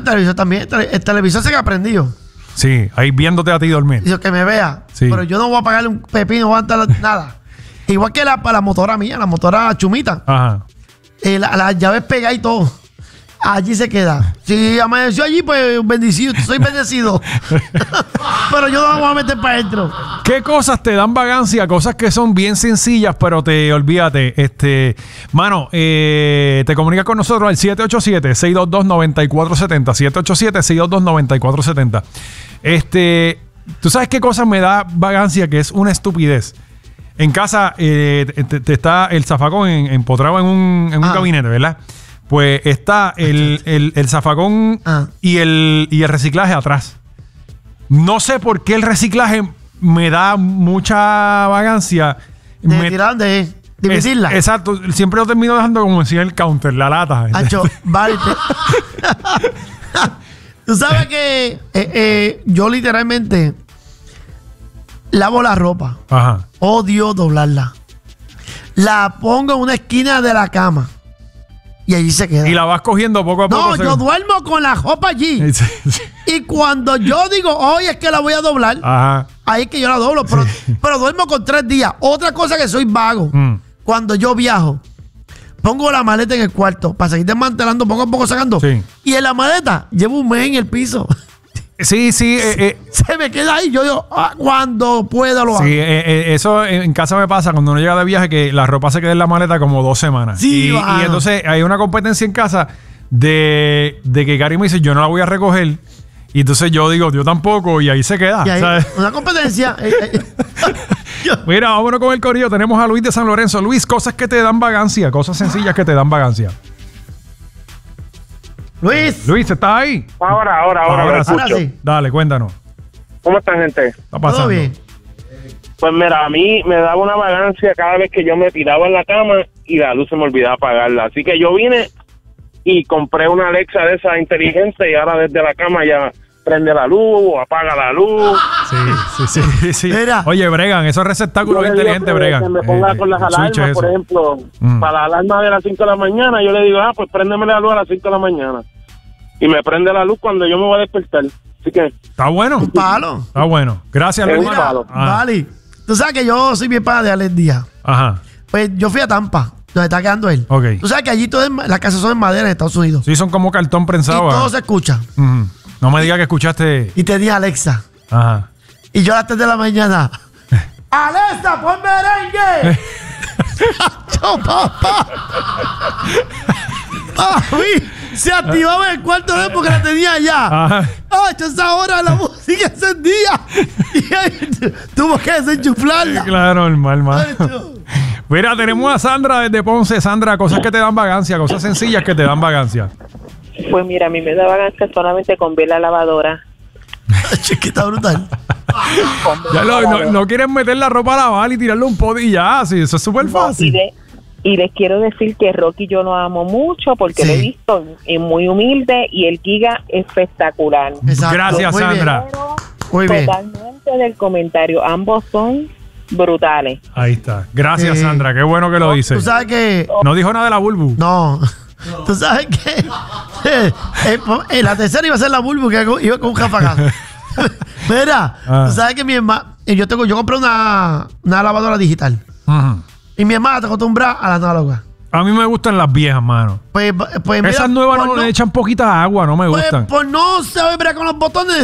el televisor también. El televisor se queda prendido. Sí, ahí viéndote a ti dormir. Dice que me vea. Sí. Pero yo no voy a pagarle un pepino, no voy a dar nada. Igual que para la motora mía, la motora Chumita. Ajá. Las llaves pegadas y todo. Allí se queda. Si amaneció allí, pues bendecido. Soy bendecido. Pero yo no me voy a meter para adentro. ¿Qué cosas te dan vagancia? Cosas que son bien sencillas, pero olvídate. Mano, te comunicas con nosotros al 787-622-9470. 787-622-9470. ¿Tú sabes qué cosa me da vagancia? Que es una estupidez. En casa te está el zafacón empotrado en un gabinete, ¿verdad? Pues está el zafacón y el reciclaje atrás. No sé por qué el reciclaje me da mucha vagancia. Dividirla. Exacto. Siempre lo termino dejando como decía el counter, la lata. Hacho, vale. Tú sabes que yo literalmente lavo la ropa. Ajá. Odio doblarla. La pongo en una esquina de la cama. Y allí se queda. Y la vas cogiendo poco a poco. No, yo duermo con la ropa allí. Y cuando yo digo, hoy es que la voy a doblar, ajá, ahí es que yo la doblo. Pero duermo con 3 días. Otra cosa que soy vago. Cuando yo viajo, pongo la maleta en el cuarto para seguir desmantelando, poco a poco sacando. Sí. Y en la maleta llevo un mes en el piso. Sí. Se me queda ahí. Yo digo, cuando pueda lo hago. Sí, eso en casa me pasa cuando uno llega de viaje que la ropa se queda en la maleta como 2 semanas. Sí, y entonces hay una competencia en casa de que Gary me dice, yo no la voy a recoger. Y entonces yo digo, yo tampoco. Y ahí se queda. Y ahí, ¿sabes? una competencia. Mira, vámonos con el corillo. Tenemos a Luis de San Lorenzo. Luis, cosas que te dan vagancia. Cosas sencillas que te dan vagancia. Luis, ¿estás ahí? Ahora sí. Dale, cuéntanos. ¿Cómo están, gente? ¿Está pasando? ¿Todo bien? Pues mira, a mí me daba una vagancia cada vez que yo me tiraba en la cama y la luz se me olvidaba apagarla. Así que yo vine y compré una Alexa de esa inteligente y ahora desde la cama ya prende la luz o apaga la luz. Sí. Mira. Oye, bregan, esos receptáculos inteligentes bregan. Que me ponga con las alarmas, por ejemplo, para la alarma de las 5 de la mañana, yo le digo, pues préndeme la luz a las 5 de la mañana. Y me prende la luz cuando yo me voy a despertar. Así que... Está bueno. Un palo. Está bueno. Gracias, Luis. Un palo. Vale. Tú sabes que yo soy bien pana de Alex Díaz. Ajá. Pues yo fui a Tampa, donde está quedando él. Ok. Tú sabes que allí todas las casas son en madera en Estados Unidos. Sí, son como cartón Y prensado. todo se escucha. No me digas que escuchaste. Y tenía Alexa. Ajá. Y yo a las 3 de la mañana. ¡Alexa, pon merengue! ¡Yo, papá! ¡Papi! Se activaba en el cuarto de él porque la tenía allá. Ajá. Esa hora la música encendía. Y ahí tuvo que desenchuflarla. Claro, normal, mano. Acho. Mira, tenemos a Sandra desde Ponce. Sandra, cosas que te dan vagancia, cosas sencillas que te dan vagancia. Pues mira, a mí me da vagancia solamente con ver la lavadora. Chiquita brutal. Ya no quieren meter la ropa a lavar y tirarle un pod y ya. Sí, eso es súper fácil. Y les quiero decir que Rocky yo lo amo mucho porque lo he visto muy humilde y el Giga espectacular. Exacto. Gracias, Muy Sandra. bien. Muy bien. Totalmente del comentario. Ambos son brutales. Ahí está. Gracias, Sandra. Qué bueno que lo dice. Tú sabes que... No dijo nada de la Bulbu. No. Tú sabes que... la tercera iba a ser la Bulbu que iba con un jafagazo. Mira, tú sabes que mi hermana... Yo compré una lavadora digital. Y mi hermana te acostumbra a la análoga. A mí me gustan las viejas, mano. Pues mira, esas nuevas no le echan poquita agua, no me gustan. Pues no saber bregar con los botones.